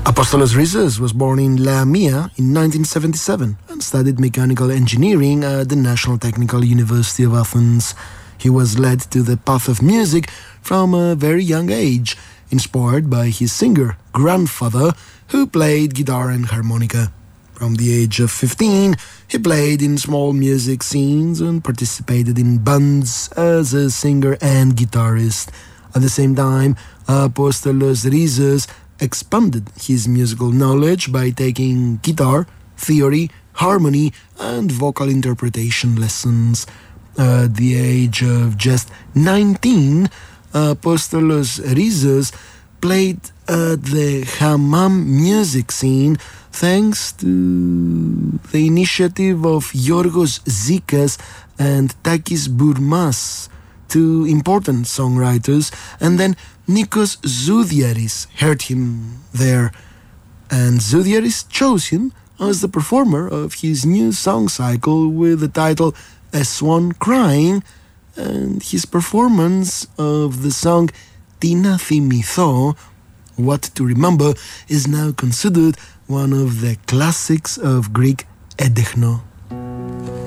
Apostolos Rizos was born in Lamia in 1977 and studied mechanical engineering at the National Technical University of Athens. He was led to the path of music from a very young age, inspired by his singer grandfather, who played guitar and harmonica. From the age of 15, he played in small music scenes and participated in bands as a singer and guitarist. At the same time, Apostolos Rizos expanded his musical knowledge by taking guitar, theory, harmony, and vocal interpretation lessons. At the age of just 19, Apostolos Rizos played at the Hammam music scene thanks to the initiative of Yorgos Zikas and Takis Bourmas, two important songwriters, and then Nikos Zoudiaris heard him there, and Zoudiaris chose him as the performer of his new song cycle with the title A Swan Crying, and his performance of the song Tina Thimitho, What to Remember, is now considered one of the classics of Greek edechno.